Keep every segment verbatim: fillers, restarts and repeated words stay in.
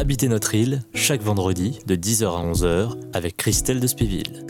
Habiter notre île, chaque vendredi de dix heures à onze heures avec Christelle de Spéville.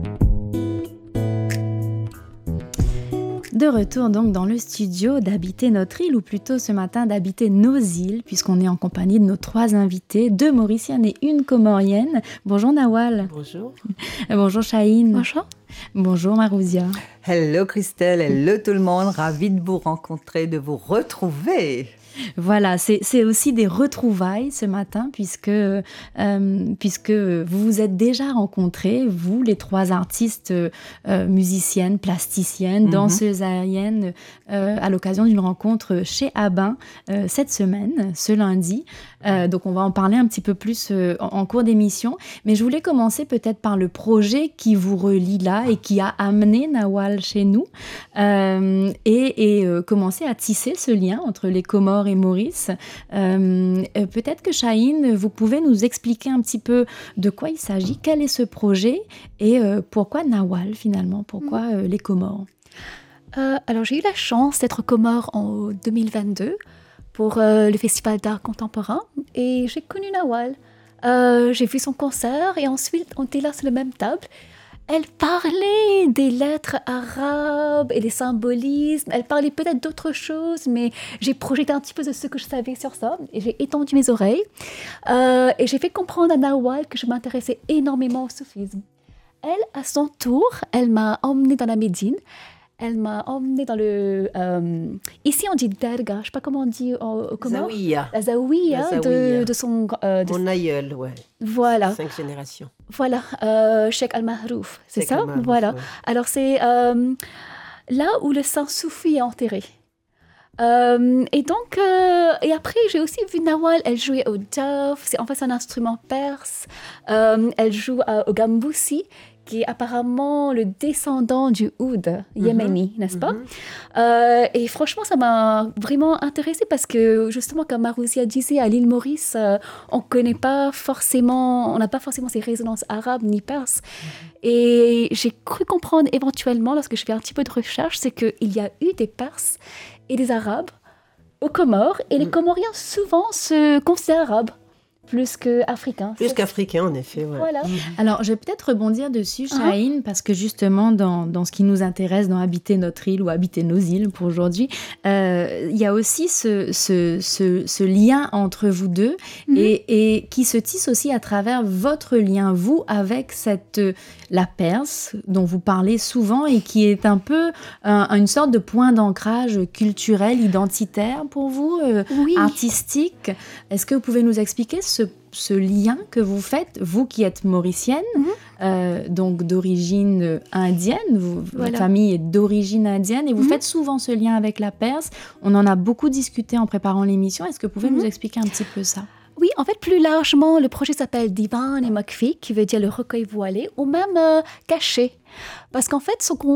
De retour donc dans le studio d'Habiter notre île, ou plutôt ce matin d'Habiter nos îles, puisqu'on est en compagnie de nos trois invités, deux Mauriciennes et une Comorienne. Bonjour Nawal. Bonjour. Bonjour Chahine. Bonjour. Bonjour Marouzia. Hello Christelle, hello tout le monde, ravie de vous rencontrer, de vous retrouver. Voilà, c'est, c'est aussi des retrouvailles ce matin, puisque, euh, puisque vous vous êtes déjà rencontrés, vous, les trois artistes euh, musiciennes, plasticiennes, mm-hmm. danseuses aériennes, euh, à l'occasion d'une rencontre chez Abin euh, cette semaine, ce lundi. Euh, donc on va en parler un petit peu plus euh, en, en cours d'émission. Mais je voulais commencer peut-être par le projet qui vous relie là et qui a amené Nawal chez nous euh, et, et euh, commencer à tisser ce lien entre les Comores et Maurice. Euh, peut-être que Chahine, vous pouvez nous expliquer un petit peu de quoi il s'agit, quel est ce projet et euh, pourquoi Nawal finalement, pourquoi euh, les Comores. euh, Alors j'ai eu la chance d'être Comore en deux mille vingt-deux pour euh, le Festival d'art contemporain et j'ai connu Nawal. Euh, j'ai vu son concert et ensuite on était là sur la même table. Elle parlait des lettres arabes et des symbolismes. Elle parlait peut-être d'autres choses, mais j'ai projeté un petit peu de ce que je savais sur ça. Et j'ai étendu mes oreilles. Euh, et j'ai fait comprendre à Nawal que je m'intéressais énormément au soufisme. Elle, à son tour, elle m'a emmenée dans la Médine. Elle m'a emmenée dans le... Euh, ici, on dit darga, je ne sais pas comment on dit au, au comment. Zawiya. La zawiya, La de, de son... Euh, de Mon aïeul, ouais. Voilà. Cinq générations. Voilà, euh, Cheikh Al-Mahrouf, c'est Cheikh ça Al-Mahrouf, voilà. Ouais. Alors, c'est euh, là où le saint soufi est enterré. Euh, et donc, euh, et après, j'ai aussi vu Nawal, elle jouait au djaf, c'est en fait c'est un instrument perse. Euh, elle joue euh, au gamboussi, qui est apparemment le descendant du oud yéméni, mm-hmm. n'est-ce pas? Mm-hmm. euh, Et franchement, ça m'a vraiment intéressée parce que, justement, comme Marouzia disait, à l'île Maurice, euh, on connaît pas forcément, on n'a pas forcément ces résonances arabes ni perses. Mm-hmm. Et j'ai cru comprendre éventuellement, lorsque je fais un petit peu de recherche, c'est qu'il y a eu des Perses et des Arabes aux Comores, et mm-hmm. les Comoriens souvent se considèrent arabes. Plus qu'africain. Plus qu'africain, en effet. Ouais. Voilà. Alors, je vais peut-être rebondir dessus, Chahine, uh-huh. parce que justement, dans, dans ce qui nous intéresse, dans Habiter notre île ou Habiter nos îles pour aujourd'hui, euh, il y a aussi ce, ce, ce, ce lien entre vous deux mm-hmm. et, et qui se tisse aussi à travers votre lien, vous, avec cette, la Perse, dont vous parlez souvent et qui est un peu un, une sorte de point d'ancrage culturel, identitaire pour vous, euh, oui. artistique. Est-ce que vous pouvez nous expliquer ce Ce, ce lien que vous faites, vous qui êtes mauricienne, mm-hmm. euh, donc d'origine indienne, vous, voilà. Votre famille est d'origine indienne, et vous mm-hmm. faites souvent ce lien avec la Perse. On en a beaucoup discuté en préparant l'émission. Est-ce que vous pouvez mm-hmm. nous expliquer un petit peu ça ? Oui, en fait, plus largement, le projet s'appelle Divan et Makfi, qui veut dire le recueil voilé, ou même euh, caché. Parce qu'en fait, ce qu'on,